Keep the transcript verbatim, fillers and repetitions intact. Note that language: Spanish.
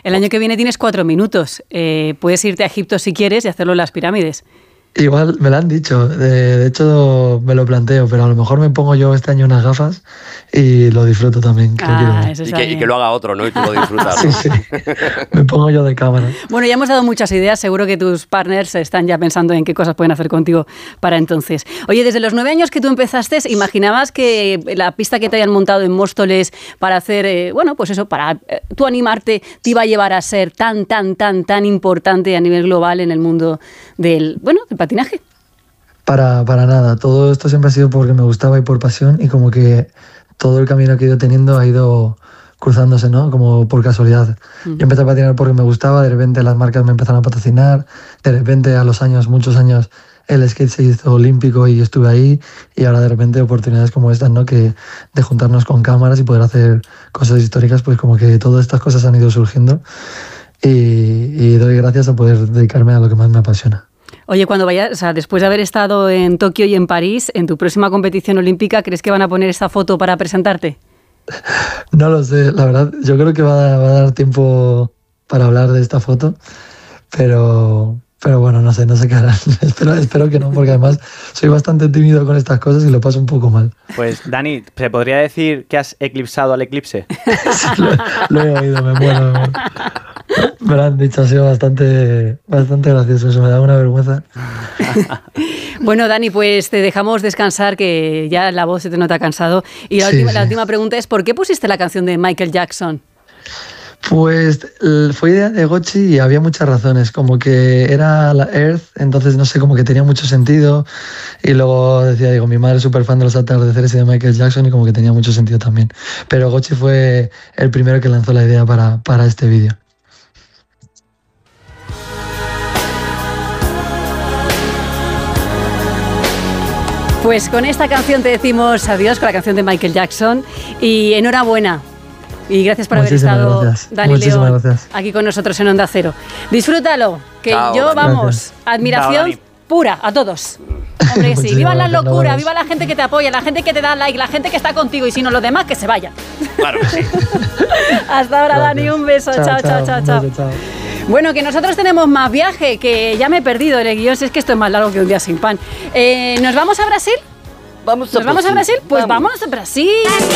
El año que viene tienes cuatro minutos. Eh, puedes irte a Egipto si quieres y hacerlo en las pirámides. Igual me lo han dicho, de, de hecho me lo planteo, pero a lo mejor me pongo yo este año unas gafas y lo disfruto también. Ah, eso y, que, y que lo haga otro, ¿no? Y tú lo disfrutas. Sí, sí, me pongo yo de cámara. Bueno, ya hemos dado muchas ideas, seguro que tus partners están ya pensando en qué cosas pueden hacer contigo para entonces. Oye, desde los nueve años que tú empezaste, ¿imaginabas que la pista que te hayan montado en Móstoles para hacer, eh, bueno, pues eso, para eh, tú animarte, te iba a llevar a ser tan, tan, tan, tan importante a nivel global en el mundo del, bueno, del patinaje? Para, para nada, todo esto siempre ha sido porque me gustaba y por pasión, y como que todo el camino que he ido teniendo ha ido cruzándose, ¿no? Como por casualidad. Uh-huh. Yo empecé a patinar porque me gustaba, de repente las marcas me empezaron a patrocinar, de repente a los años, muchos años, el skate se hizo olímpico y estuve ahí, y ahora de repente oportunidades como estas, ¿no? Que de juntarnos con cámaras y poder hacer cosas históricas, pues como que todas estas cosas han ido surgiendo, y, y doy gracias a poder dedicarme a lo que más me apasiona. Oye, cuando vayas, o sea, después de haber estado en Tokio y en París, en tu próxima competición olímpica, ¿crees que van a poner esta foto para presentarte? No lo sé, la verdad, yo creo que va a, va a dar tiempo para hablar de esta foto, pero, pero bueno, no sé, no sé qué harán. espero, espero que no, porque además soy bastante tímido con estas cosas y lo paso un poco mal. Pues, Dani, ¿se podría decir que has eclipsado al eclipse? Sí, lo, lo he oído, me muero, me muero. Me lo han dicho, ha sido bastante, bastante gracioso, eso me da una vergüenza. Bueno, Dani, pues te dejamos descansar, que ya la voz se te nota cansado. Y la, sí, última, sí. la última pregunta es, ¿por qué pusiste la canción de Michael Jackson? Pues fue idea de Gochi y había muchas razones, como que era la Earth, entonces no sé, como que tenía mucho sentido, y luego decía, digo, mi madre es súper fan de los atardeceres y de Michael Jackson, y como que tenía mucho sentido también. Pero Gochi fue el primero que lanzó la idea para, para este vídeo. Pues con esta canción te decimos adiós, con la canción de Michael Jackson, y enhorabuena. Y gracias por Muchísimas haber estado, gracias. Dani Muchísimas León, gracias. aquí con nosotros en Onda Cero. Disfrútalo, que Chao, yo, Dani. vamos, Gracias. admiración Chao, pura a todos. Hombre, sí, viva la gracias, locura, no, viva la gente que te apoya, la gente que te da like, la gente que está contigo, y si no, los demás que se vayan. Claro que sí. Hasta ahora, Gracias. Dani, un beso, chao, chao, chao, chao. chao. chao. Bueno, que nosotros tenemos más viaje, que ya me he perdido en el guión, si es que esto es más largo que un día sin pan. Eh, ¿Nos vamos a Brasil? Vamos a ¿Nos vamos a Brasil? Pues Vamos. vámonos a Brasil.